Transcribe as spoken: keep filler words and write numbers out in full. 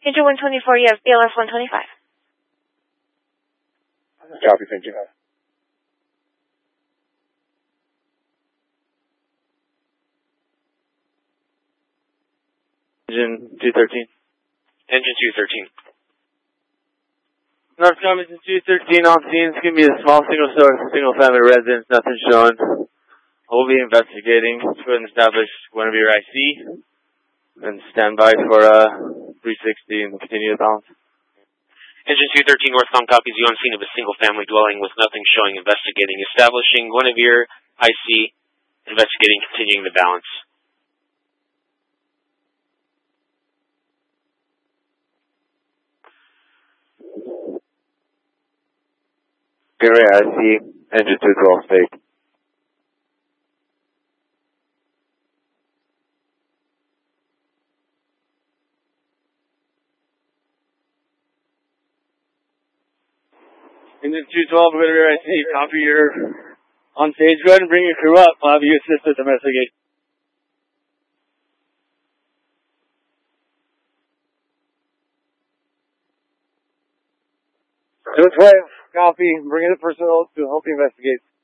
Engine one twenty-four, you have B L S one twenty-five. Copy, thank you. Engine two thirteen. Engine two thirteen. Northcom Engine two thirteen on scene. It's going to be a small single source, single family residence, nothing shown. We'll be investigating to establish one of your I C and stand by for uh, three sixty and continue the balance. Engine two thirteen Northcom copies you on scene of a single family dwelling with nothing showing, investigating, establishing one of your I C, investigating, continuing the balance. Gary, I C, engine two twelve fake. Engine two twelve, go to your I C, copy your on stage. Go ahead and bring your crew up. I'll have you assist with the investigation. two twelve, copy. Bring in the personnel to help you investigate.